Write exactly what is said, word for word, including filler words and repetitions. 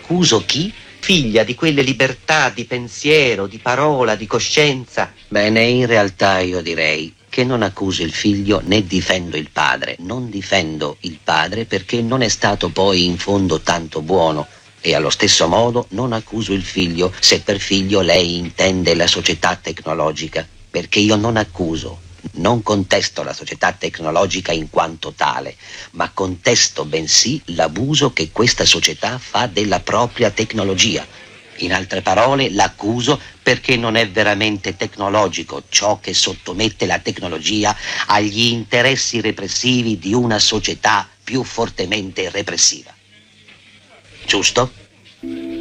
accuso chi? Figlia di quelle libertà di pensiero, di parola, di coscienza. Bene, in realtà io direi che non accuso il figlio né difendo il padre. Non difendo il padre perché non è stato poi in fondo tanto buono. E allo stesso modo non accuso il figlio se per figlio lei intende la società tecnologica, perché io non accuso, non contesto la società tecnologica in quanto tale, ma contesto bensì l'abuso che questa società fa della propria tecnologia. In altre parole, l'accuso perché non è veramente tecnologico ciò che sottomette la tecnologia agli interessi repressivi di una società più fortemente repressiva. Giusto?